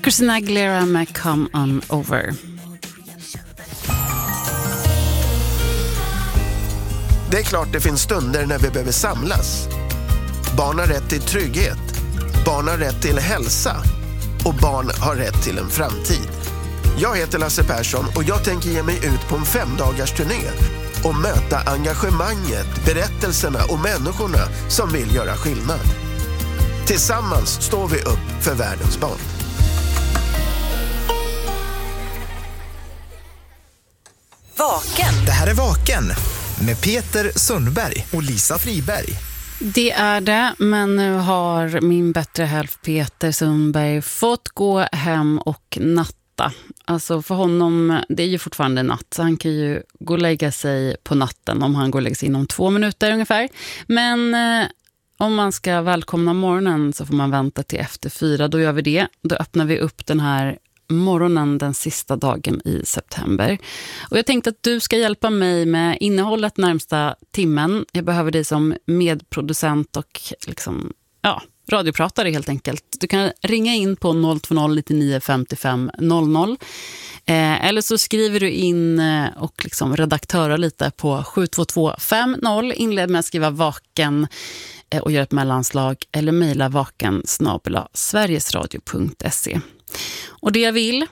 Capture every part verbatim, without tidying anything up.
Christina Aguilera med Come On Over. Det är klart det finns stunder när vi behöver samlas. Barn har rätt till trygghet. Barn har rätt till hälsa. Och barn har rätt till en framtid. Jag heter Lasse Persson och jag tänker ge mig ut på en femdagars turné och möta engagemanget, berättelserna och människorna som vill göra skillnad. Tillsammans står vi upp för världens barn. Vaken. Det här är Vaken med Peter Sundberg och Lisa Friberg. Det är det, men nu har min bättre hälft Peter Sundberg fått gå hem och natta. Alltså för honom, det är ju fortfarande natt, så han kan ju gå och lägga sig på natten om han går och lägger sig inom två minuter ungefär. Men eh, om man ska välkomna morgonen så får man vänta till efter fyra, då gör vi det. Då öppnar vi upp den här morgonen den sista dagen i september. Och jag tänkte att du ska hjälpa mig med innehållet närmsta timmen. Jag behöver dig som medproducent och liksom, ja, radiopratare helt enkelt. Du kan ringa in på noll två noll nittionio femtiofem noll noll. Eh, eller så skriver du in eh, och liksom redaktörar lite på sju två två fem noll. Inled med att skriva vaken eh, och gör ett mellanslag eller mejla vaken snabel-a sverigesradio punkt se. Och det jag vill,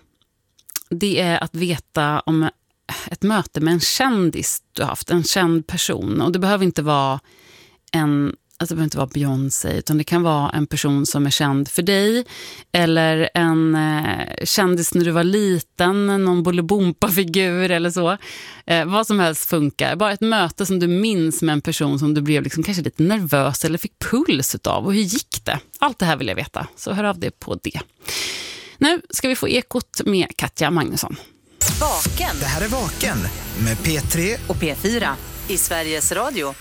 det är att veta om ett möte med en kändis du har haft, en känd person. Och det behöver inte vara en, alltså det behöver inte vara Beyoncé, utan det kan vara en person som är känd för dig. Eller en eh, kändis när du var liten, någon Bolibompa-figur eller så. Eh, vad som helst funkar. Bara ett möte som du minns med en person som du blev liksom kanske lite nervös eller fick puls utav. Och hur gick det? Allt det här vill jag veta, så hör av dig på det. Nu ska vi få ekot med Katja Magnusson. Vaken. Det här är Vaken med P tre Och P fyra i Sveriges Radio.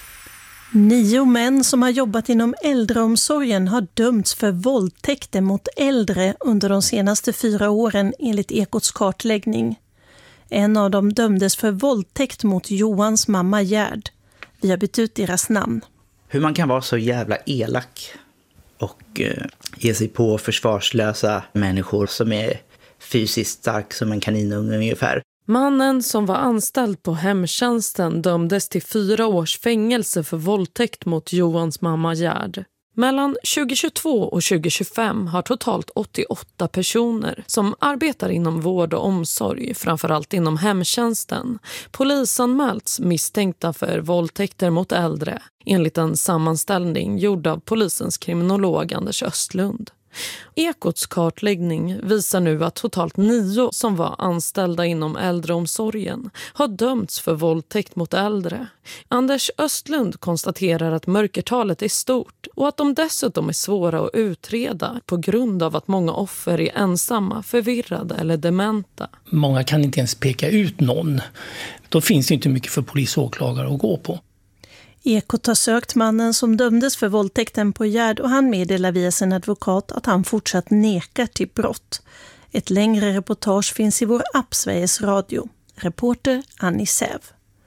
Nio män som har jobbat inom äldreomsorgen har dömts för våldtäkter mot äldre under de senaste fyra åren enligt Ekots kartläggning. En av dem dömdes för våldtäkt mot Johans mamma Gerd. Vi har bytt ut deras namn. Hur man kan vara så jävla elak och eh, ge sig på försvarslösa människor som är fysiskt stark som en kaninunge ungefär. Mannen som var anställd på hemtjänsten dömdes till fyra års fängelse för våldtäkt mot Johans mamma Gerd. Mellan tjugohundratjugotvå och tjugohundratjugofem har totalt åttioåtta personer som arbetar inom vård och omsorg, framförallt inom hemtjänsten, polisanmälts misstänkta för våldtäkter mot äldre, enligt en sammanställning gjord av polisens kriminolog Anders Östlund. Ekots kartläggning visar nu att totalt nio som var anställda inom äldreomsorgen har dömts för våldtäkt mot äldre. Anders Östlund konstaterar att mörkertalet är stort och att de dessutom är svåra att utreda på grund av att många offer är ensamma, förvirrade eller dementa. Många kan inte ens peka ut någon. Då finns det inte mycket för polis och åklagare att gå på. Ekot har sökt mannen som dömdes för våldtäkten på Gerd och han meddelar via sin advokat att han fortsatt nekar till brott. Ett längre reportage finns i vår app Sveriges Radio. Reporter Annie Säv.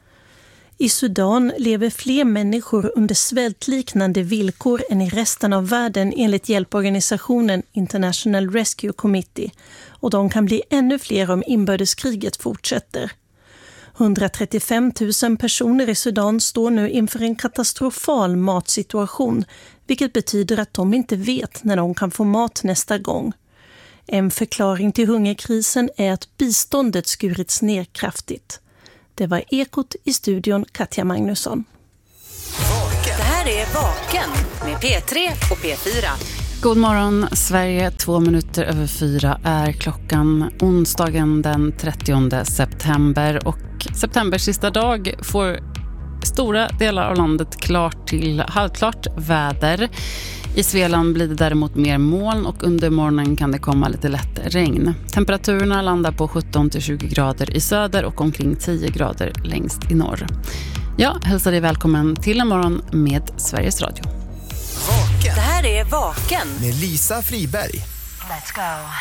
I Sudan lever fler människor under svältliknande villkor än i resten av världen enligt hjälporganisationen International Rescue Committee, och de kan bli ännu fler om inbördeskriget fortsätter. hundratrettiofem tusen personer i Sudan står nu inför en katastrofal matsituation, vilket betyder att de inte vet när de kan få mat nästa gång. En förklaring till hungerkrisen är att biståndet skurits ner kraftigt. Det var Ekot i studion Katja Magnusson. Det här är Vaken med P tre och P fyra. God morgon Sverige, två minuter över fyra är klockan, onsdagen den trettionde september, och septembers sista dag får stora delar av landet klart till halvklart väder. I Svealand blir det däremot mer moln och under morgonen kan det komma lite lätt regn. Temperaturerna landar på sjutton till tjugo grader i söder och omkring tio grader längst i norr. Jag hälsar dig välkommen till en morgon med Sveriges Radio. Vaken Det här är Vaken med Lisa Friberg. Let's go.